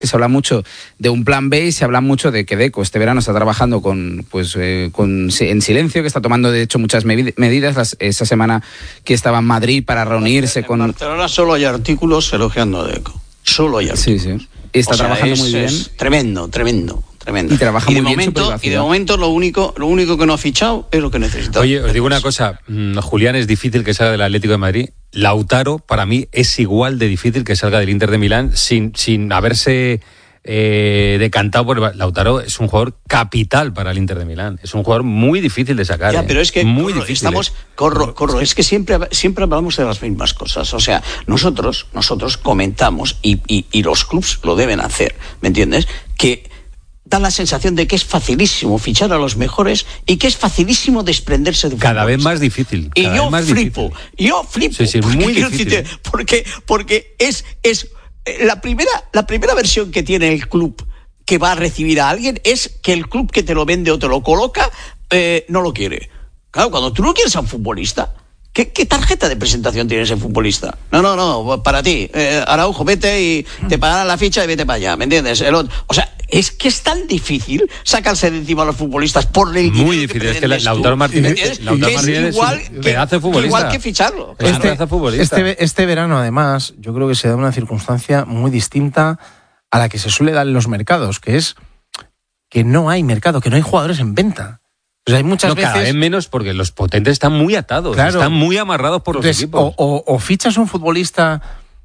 Se habla mucho de un plan B y se habla mucho de que Deco este verano está trabajando en silencio, que está tomando de hecho muchas medidas. Esa semana que estaba en Madrid para reunirse con... En Barcelona solo hay artículos elogiando a Deco. Solo hay artículos. Sí. Y está trabajando muy bien. Es tremendo. Y trabaja muy bien su privacidad. Y de momento lo único que no ha fichado es lo que necesita. Oye, os digo una cosa, Julián, es difícil que salga del Atlético de Madrid. Lautaro, para mí, es igual de difícil que salga del Inter de Milán sin haberse decantado por... Lautaro es un jugador capital para el Inter de Milán. Es un jugador muy difícil de sacar. Ya, pero es que muy difícil. Es que siempre hablamos de las mismas cosas. O sea, nosotros comentamos y los clubs lo deben hacer, ¿me entiendes? Que da la sensación de que es facilísimo fichar a los mejores y que es facilísimo desprenderse de cada vez más difícil. Y yo flipo. Sí, muy difícil. Porque es la primera versión que tiene el club que va a recibir a alguien es que el club que te lo vende o te lo coloca no lo quiere. Claro, cuando tú no quieres a un futbolista, ¿qué tarjeta de presentación tiene ese futbolista? No, para ti, Araujo, vete y te pagarán la ficha y vete para allá, ¿me entiendes? O sea, es que es tan difícil sacarse de encima a los futbolistas por el dinero. Muy difícil, es que Lautaro Martínez es igual que ficharlo. Este verano, además, yo creo que se da una circunstancia muy distinta a la que se suele dar en los mercados, que es que no hay mercado, que no hay jugadores en venta. Pues hay muchas veces... Cada vez menos porque los potentes están muy atados, están muy amarrados por los equipos. O fichas un futbolista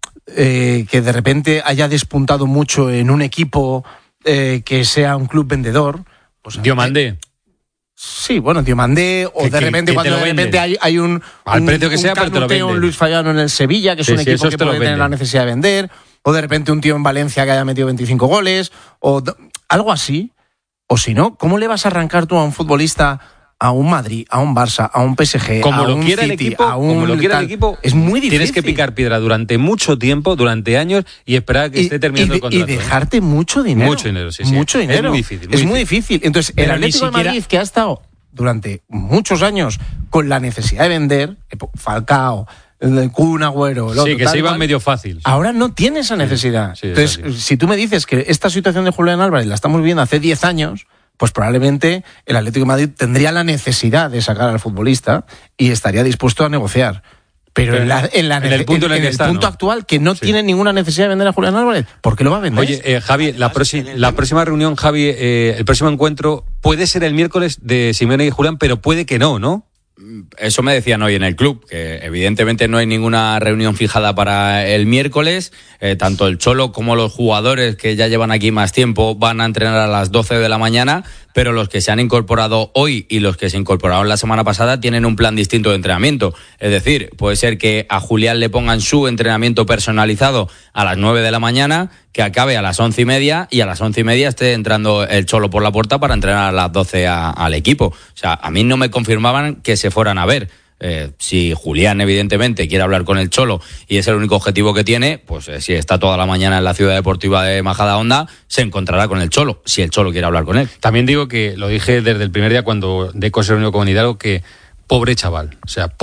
que de repente haya despuntado mucho en un equipo que sea un club vendedor. Pues, Diomandé. Sí, bueno, Diomandé, o de repente cuando de repente hay un... Al precio que sea, pero te lo vende. Un Luis Fallano en el Sevilla, que es un equipo que puede tener la necesidad de vender, o de repente un tío en Valencia que haya metido 25 goles, o algo así. O si no, ¿cómo le vas a arrancar tú a un futbolista, a un Madrid, a un Barça, a un PSG, como a un City, el equipo? Es muy difícil. Tienes que picar piedra durante mucho tiempo, durante años, y esperar a que esté terminando el contrato. Y dejarte mucho dinero. Mucho dinero, sí. Mucho dinero. Es muy difícil. Es muy difícil. Entonces, el Atlético de Madrid, que ha estado durante muchos años con la necesidad de vender, Falcao, el Kun Agüero, el otro, que se iba medio fácil. Ahora no tiene esa necesidad. Sí, entonces, si tú me dices que esta situación de Julián Álvarez la estamos viviendo hace 10 años, pues probablemente el Atlético de Madrid tendría la necesidad de sacar al futbolista y estaría dispuesto a negociar. Pero en el punto actual, que no tiene ninguna necesidad de vender a Julián Álvarez, ¿por qué lo va a vender? Oye, Javi, la próxima reunión, Javi, el próximo encuentro puede ser el miércoles de Simeone y Julián, pero puede que no. Eso me decían hoy en el club, que evidentemente no hay ninguna reunión fijada para el miércoles. Tanto el Cholo como los jugadores que ya llevan aquí más tiempo van a entrenar a las 12 de la mañana, pero los que se han incorporado hoy y los que se incorporaron la semana pasada tienen un plan distinto de entrenamiento. Es decir, puede ser que a Julián le pongan su entrenamiento personalizado a las 9 de la mañana, que acabe a las 11:30 y a las 11:30 esté entrando el Cholo por la puerta para entrenar a las 12 al equipo. O sea, a mí no me confirmaban que se fueran a ver. Si Julián evidentemente quiere hablar con el Cholo y es el único objetivo que tiene, pues si está toda la mañana en la ciudad deportiva de Majadahonda, se encontrará con el Cholo, si el Cholo quiere hablar con él. También digo que lo dije desde el primer día cuando Deco se reunió con Hidalgo, que pobre chaval,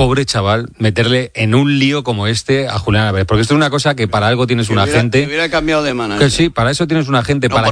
meterle en un lío como este a Julián Álvarez, porque esto es una cosa que para algo tienes un agente. Que hubiera cambiado de manager. Que sí, para eso tienes un agente, para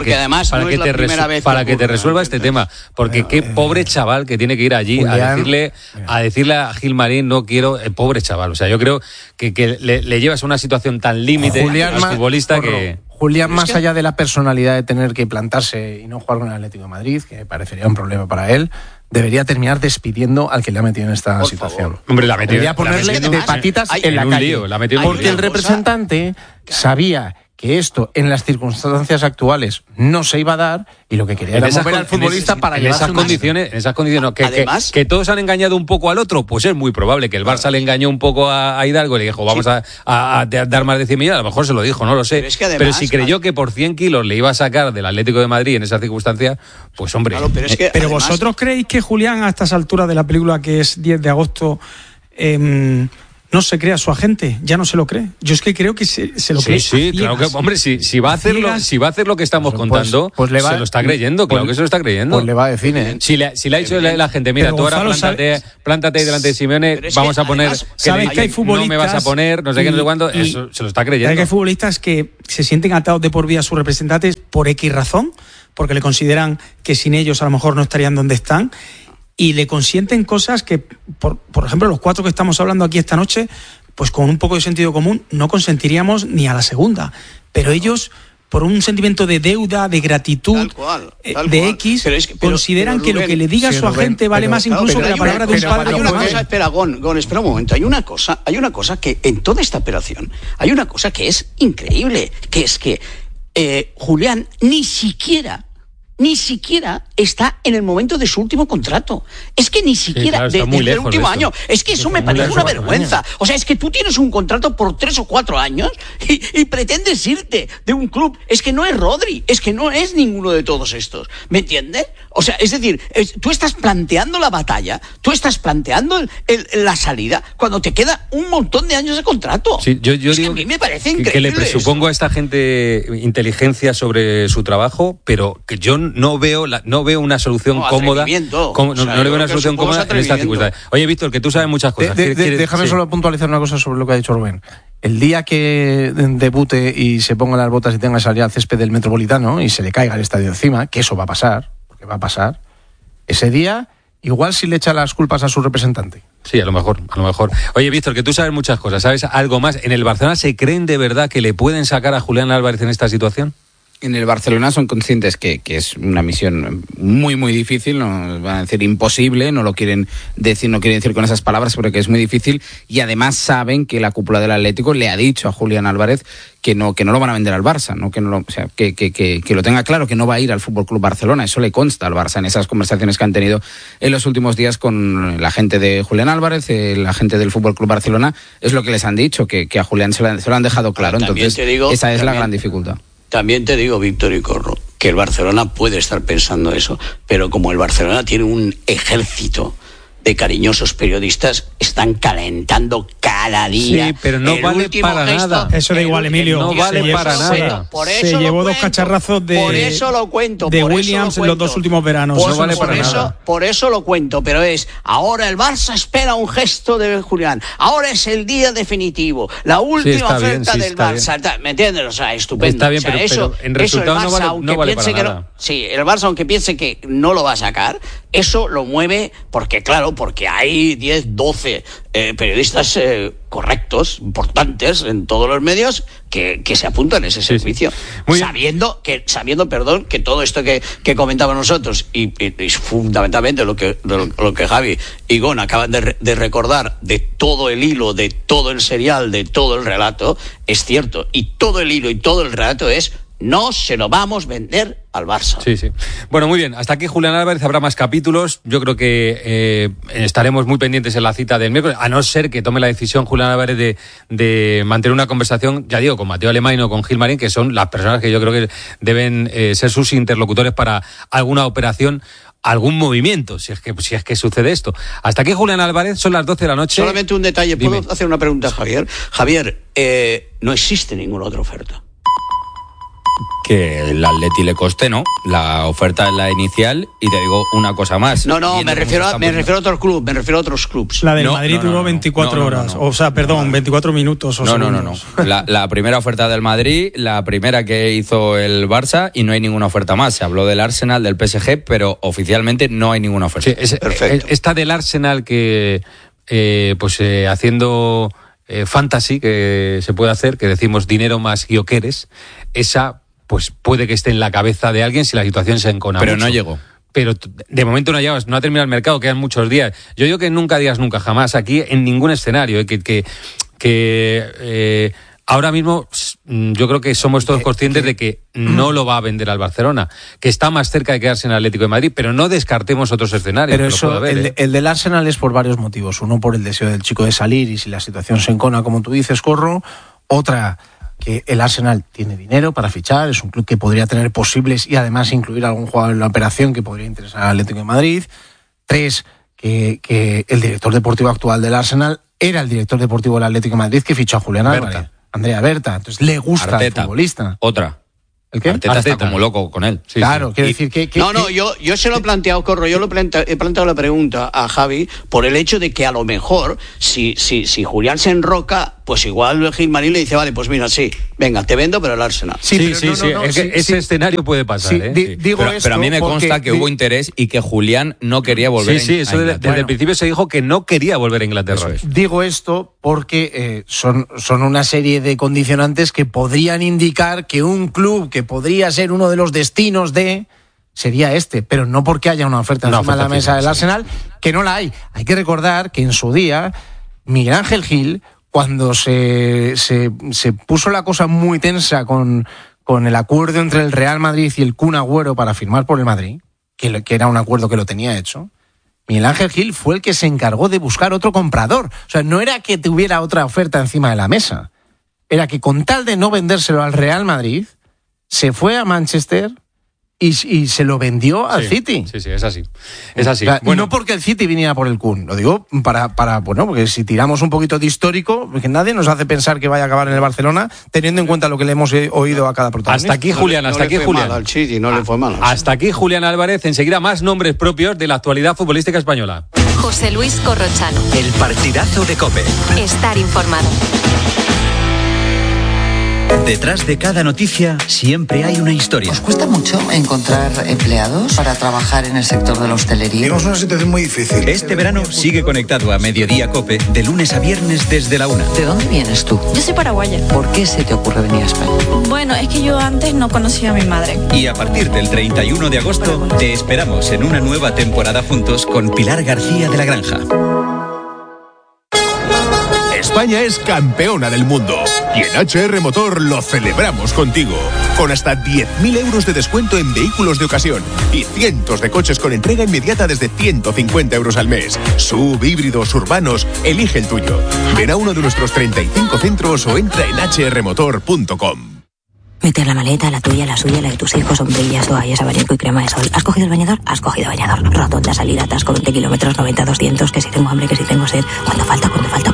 que te resuelva este tema, porque qué pobre chaval que tiene que ir allí Julián, a decirle a Gilmarín, no quiero, pobre chaval, o sea, yo creo que le llevas a una situación tan límite al futbolista que... Julián, más allá de la personalidad de tener que plantarse y no jugar con el Atlético de Madrid, que parecería un problema para él, debería terminar despidiendo al que le ha metido en esta situación. Hombre, debería ponerle de patitas en la calle. Porque el representante sabía que esto en las circunstancias actuales no se iba a dar y lo que quería era mover al futbolista para llevarse en esas condiciones no, además, que todos han engañado un poco al otro, pues es muy probable que el Barça le engañó un poco a Hidalgo y le dijo vamos a dar más de 100 millones, a lo mejor se lo dijo, no lo sé, pero, es que además, pero si creyó que por 100 kilos le iba a sacar del Atlético de Madrid en esa circunstancia, pues hombre. Claro, pero además, ¿vosotros creéis que Julián a estas alturas de la película, que es 10 de agosto, no se cree a su agente, ya no se lo cree. Yo es que creo que se lo cree. Sí, claro que, hombre, si va a hacer lo que estamos contando, se lo está creyendo, claro que se lo está creyendo. Pues le va de cine. Si le ha dicho la gente, mira, tú ahora plántate delante de Simeone, vamos a poner, sabes que hay futbolistas, no me vas a poner, no sé qué, no sé cuándo, eso se lo está creyendo. Sabes que hay futbolistas que se sienten atados de por vida a sus representantes por X razón, porque le consideran que sin ellos a lo mejor no estarían donde están, y le consienten cosas que, por ejemplo, los 4 que estamos hablando aquí esta noche, pues con un poco de sentido común no consentiríamos ni a la segunda. Pero ellos, por un sentimiento de deuda, de gratitud, de X, consideran que lo que le diga a su agente vale más incluso que la palabra de un padre. Hay una cosa, espera, Gon, espera un momento. Hay una cosa que en toda esta operación, hay una cosa que es increíble, que es que Julián ni siquiera está en el momento de su último contrato. Es que ni siquiera desde el último año. Es que eso me parece una vergüenza. O sea, es que tú tienes un contrato por 3 o 4 años y pretendes irte de un club. Es que no es Rodri, es que no es ninguno de todos estos. ¿Me entiendes? O sea, es decir, tú estás planteando la batalla, tú estás planteando la salida cuando te queda un montón de años de contrato. Sí, yo digo que a mí me parece increíble que le presupongo a esta gente inteligencia sobre su trabajo, pero que yo no veo una solución cómoda. No le veo una solución cómoda en estas circunstancias. Oye, Víctor, que tú sabes muchas cosas. Déjame solo puntualizar una cosa sobre lo que ha dicho Rubén. El día que debute y se ponga las botas y tenga que salir al césped del Metropolitano y se le caiga el estadio encima, que eso va a pasar, porque va a pasar, ese día igual sí le echa las culpas a su representante. Sí, a lo mejor. Oye, Víctor, que tú sabes muchas cosas. ¿Sabes algo más? ¿En el Barcelona se creen de verdad que le pueden sacar a Julián Álvarez en esta situación? En el Barcelona son conscientes que es una misión muy, muy difícil, no van a decir imposible, no quieren decir con esas palabras, pero que es muy difícil, y además saben que la cúpula del Atlético le ha dicho a Julián Álvarez que no lo van a vender al Barça, que lo tenga claro, que no va a ir al Fútbol Club Barcelona. Eso le consta al Barça en esas conversaciones que han tenido en los últimos días con la gente de Julián Álvarez, la gente del Fútbol Club Barcelona, es lo que les han dicho, que a Julián se lo han dejado claro. Entonces, esa es la gran dificultad. También te digo, Víctor y Corro, que el Barcelona puede estar pensando eso, pero como el Barcelona tiene un ejército de cariñosos periodistas, están calentando cada día. Sí, pero no vale para nada. Eso da igual, Emilio. No vale para nada. Se llevó 2 cacharrazos de Williams en los 2 últimos veranos. No vale para nada. Por eso lo cuento, pero ahora el Barça espera un gesto de Julián. Ahora es el día definitivo, la última oferta del Barça. ¿Me entiendes? O sea, estupendo. Está bien, pero en resultado no vale para nada. Sí, el Barça, aunque piense que no lo va a sacar, eso lo mueve porque hay 10, 12 periodistas correctos, importantes en todos los medios que se apuntan a ese servicio. Sí. Sabiendo que todo esto que comentamos nosotros y fundamentalmente lo que Javi y Gon acaban de recordar, de todo el hilo, de todo el serial, de todo el relato, es cierto. Y todo el hilo y todo el relato es: no se lo vamos a vender al Barça. Sí. Bueno, muy bien. Hasta aquí Julián Álvarez. Habrá más capítulos. Yo creo que estaremos muy pendientes en la cita del miércoles, a no ser que tome la decisión Julián Álvarez de mantener una conversación, ya digo, con Mateo Alemán o con Gil Marín, que son las personas que yo creo que deben ser sus interlocutores para alguna operación, algún movimiento, si es que sucede esto. Hasta aquí Julián Álvarez, son las 12 de la noche. Solamente un detalle. ¿Puedo hacer una pregunta, Javier? Javier, no existe ninguna otra oferta. Que el Atleti le coste, ¿no? La oferta es la inicial, y te digo una cosa más. No, me refiero a otros clubes. La del Madrid duró 24 horas. O sea, perdón, 24 minutos. No. La primera oferta del Madrid, la primera que hizo el Barça, y no hay ninguna oferta más. Se habló del Arsenal, del PSG, pero oficialmente no hay ninguna oferta. Sí, perfecto. Esta del Arsenal que, haciendo fantasy, que se puede hacer, que decimos dinero más guioqueres, esa pues puede que esté en la cabeza de alguien si la situación se encona pero mucho. No llegó. Pero de momento no ha llegado, no ha terminado el mercado, quedan muchos días. Yo digo que nunca digas nunca, jamás, aquí en ningún escenario, ahora mismo yo creo que somos todos conscientes de que no lo va a vender al Barcelona, que está más cerca de quedarse en el Atlético de Madrid, pero no descartemos otros escenarios. Pero eso, el del Arsenal es por varios motivos. Uno, por el deseo del chico de salir, y si la situación se encona, como tú dices, Corro. Otra, que el Arsenal tiene dinero para fichar, es un club que podría tener posibles y además incluir a algún jugador en la operación que podría interesar al Atlético de Madrid. 3, que el director deportivo actual del Arsenal era el director deportivo del Atlético de Madrid que fichó a Julián Álvarez, Andrea Berta. Entonces le gusta Arteta, al futbolista. Otra. ¿El qué? Arteta está como loco con él. Sí, claro, sí. quiero decir que... Yo se lo he planteado, Corro, he planteado la pregunta a Javi por el hecho de que a lo mejor, si Julián se enroca, pues igual Gilmarín le dice, vale, pues mira, sí, venga, te vendo, pero el Arsenal. Sí. Ese escenario puede pasar. Sí, digo Pero, esto pero a mí me consta porque que hubo interés y que Julián no quería volver Sí, a eso desde Inglaterra. el principio se dijo que no quería volver a Inglaterra. Digo esto porque son una serie de condicionantes que podrían indicar que un club que podría ser uno de los destinos sería este, pero no porque haya una oferta encima de la mesa del Arsenal, que no la hay. Hay que recordar que en su día Miguel Ángel Gil, cuando se puso la cosa muy tensa con el acuerdo entre el Real Madrid y el Kun Agüero para firmar por el Madrid, que era un acuerdo que lo tenía hecho, Miguel Ángel Gil fue el que se encargó de buscar otro comprador. O sea, no era que tuviera otra oferta encima de la mesa, era que con tal de no vendérselo al Real Madrid, se fue a Manchester y se lo vendió al City. Sí, es así. Es así. O sea, Bueno, no porque el City viniera por el Kun, lo digo porque si tiramos un poquito de histórico, que nadie nos hace pensar que vaya a acabar en el Barcelona, teniendo en cuenta lo que le hemos oído a cada protagonista. hasta aquí Julián, hasta aquí Julián. Al City, no le fue mal. Hasta aquí Julián Álvarez. Enseguida más nombres propios de la actualidad futbolística española. José Luis Corrochano. El partidazo de COPE. Estar informado. Detrás de cada noticia siempre hay una historia. ¿Os cuesta mucho encontrar empleados para trabajar en el sector de la hostelería? Tenemos una situación muy difícil. Este verano sigue conectado a Mediodía COPE de lunes a viernes desde la 1. ¿De dónde vienes tú? Yo soy paraguaya. ¿Por qué se te ocurre venir a España? Bueno, es que yo antes no conocía a mi madre. Y a partir del 31 de agosto te esperamos en una nueva temporada juntos con Pilar García de la Granja. España es campeona del mundo y en HR Motor lo celebramos contigo. Con hasta 10.000 euros de descuento en vehículos de ocasión y cientos de coches con entrega inmediata desde 150 euros al mes. SUV, híbridos, urbanos, elige el tuyo. Ven a uno de nuestros 35 centros o entra en hrmotor.com. Meter la maleta, la tuya, la suya, la de tus hijos, sombrillas, toallas, abanico y crema de sol. ¿Has cogido el bañador? Has cogido bañador. Rotonda, salida, atasco, 20 kilómetros, 90, 200, que si tengo hambre, que si tengo sed. ¿Cuánto falta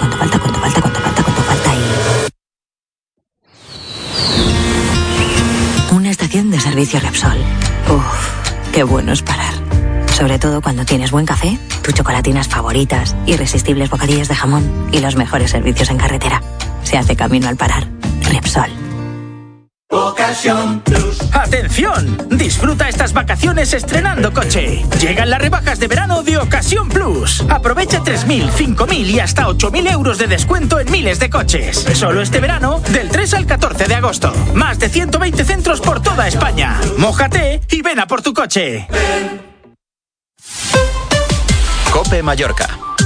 y... Una estación de servicio Repsol. Uf, qué bueno es parar. Sobre todo cuando tienes buen café, tus chocolatinas favoritas, irresistibles bocadillos de jamón y los mejores servicios en carretera. Se hace camino al parar. Repsol. Ocasión Plus. ¡Atención! Disfruta estas vacaciones estrenando coche. Llegan las rebajas de verano de Ocasión Plus. Aprovecha 3.000, 5.000 y hasta 8.000 euros de descuento en miles de coches. Solo este verano, del 3 al 14 de agosto. Más de 120 centros por toda España. Mójate y ven a por tu coche. COPE Mallorca.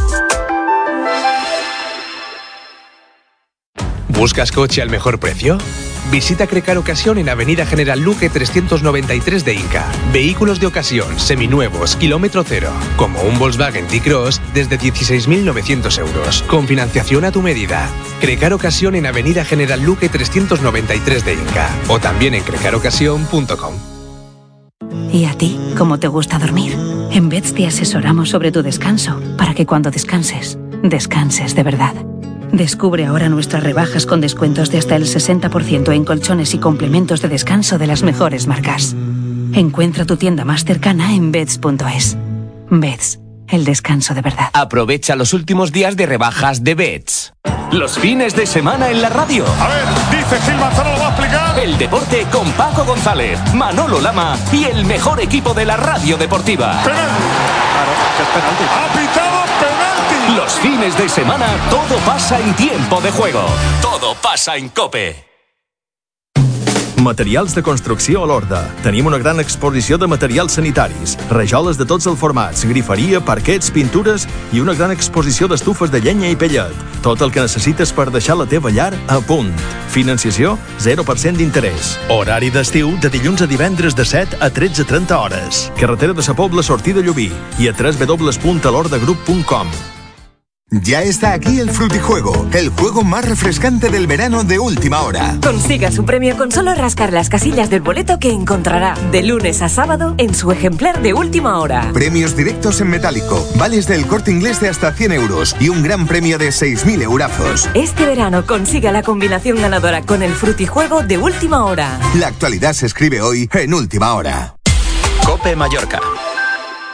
¿Buscas coche al mejor precio? Visita Crecar Ocasión en Avenida General Luque 393 de Inca. Vehículos de ocasión, seminuevos, kilómetro cero. Como un Volkswagen T-Cross desde 16.900 euros. Con financiación a tu medida. Crecar Ocasión en Avenida General Luque 393 de Inca. O también en crecarocasión.com. ¿Y a ti? ¿Cómo te gusta dormir? En Beds te asesoramos sobre tu descanso, para que cuando descanses, descanses de verdad. Descubre ahora nuestras rebajas con descuentos de hasta el 60% en colchones y complementos de descanso de las mejores marcas. Encuentra tu tienda más cercana en Beds.es. Beds, el descanso de verdad. Aprovecha los últimos días de rebajas de Beds. Los fines de semana en la radio. A ver, dice Gil Manzano, lo va a explicar. El deporte con Paco González, Manolo Lama y el mejor equipo de la radio deportiva. Penalti. Claro, es penalti. Ha pitado penalti. Los fines de semana todo pasa en tiempo de juego. Todo pasa en COPE. Materials de construcció a l'Horda. Tenim una gran exposició de materials sanitaris, rajoles de tots els formats, griferia, parquets, pintures i una gran exposició d'estufes de llenya i pellet. Tot el que necessites per deixar la teva llar a punt. Financiació 0% d'interès. Horari d'estiu de dilluns a divendres de 7 a 13:30 hores. Carretera de Sa Pobla, sortida Llubí i a www.alhordagroup.com. Ya está aquí el Frutijuego, el juego más refrescante del verano de última hora. Consiga su premio con solo rascar las casillas del boleto que encontrará de lunes a sábado en su ejemplar de última hora. Premios directos en metálico, vales del Corte Inglés de hasta 100 euros y un gran premio de 6.000 eurazos. Este verano consiga la combinación ganadora con el Frutijuego de última hora. La actualidad se escribe hoy en última hora. COPE Mallorca.